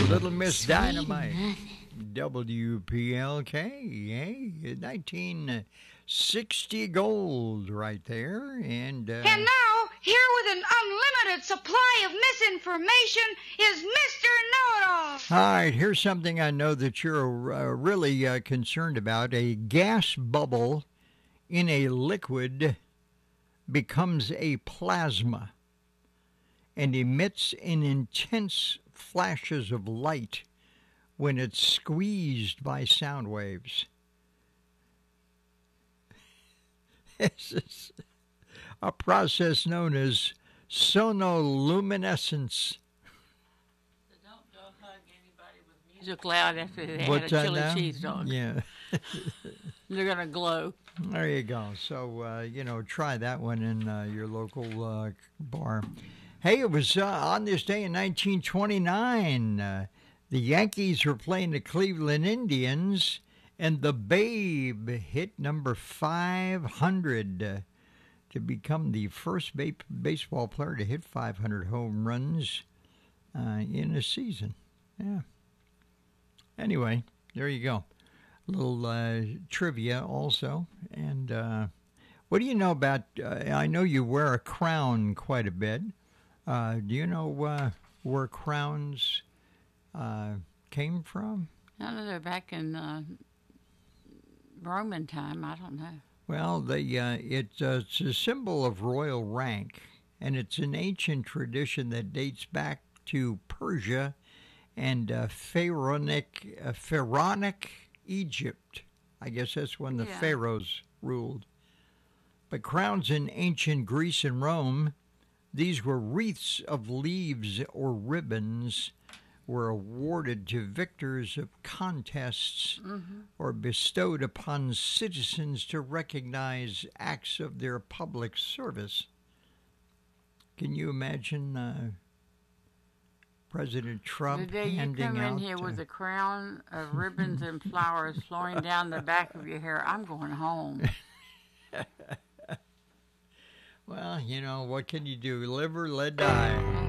Little Miss Sweet Dynamite. nothing. WPLK, hey, 1960 gold right there. And And now, here with an unlimited supply of misinformation is Mr. Know-It-All. all right, here's something I know that you're really concerned about. A gas bubble in a liquid becomes a plasma and emits an intense flashes of light when it's squeezed by sound waves. This is a process known as sonoluminescence. So don't hug anybody with music loud after they had a What's that chili now? cheese dog. Yeah, They're going to glow. there you go. So, try that one in your local bar. Hey, it was on this day in 1929. The Yankees were playing the Cleveland Indians, and the Babe hit number 500 to become the first baseball player to hit 500 home runs in a season. Yeah. Anyway, there you go. A little trivia also. And what do you know about, I know you wear a crown quite a bit. Do you know where crowns came from? I know they're back in Roman time. I don't know. Well, it's a symbol of royal rank, and it's an ancient tradition that dates back to Persia and pharaonic Egypt. I guess that's when the pharaohs ruled. But crowns in ancient Greece and Rome, these were wreaths of leaves or ribbons were awarded to victors of contests or bestowed upon citizens to recognize acts of their public service. Can you imagine President Trump The day you handing come in out... here with a crown of ribbons and flowers flowing down the back of your hair, I'm going home. Well, what can you do? Live or let die.